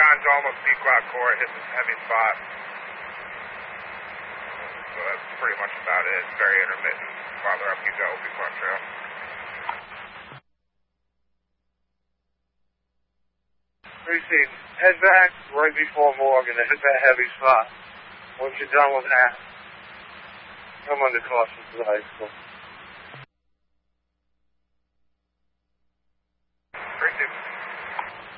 John's almost Pequot Court, hit the heavy spot. So that's pretty much about it. It's very intermittent. Farther up you go, Pequot Trail. Receive. Head back right before Morgan to hit that heavy spot. Once you're done with that, come under caution to the high school. Receive.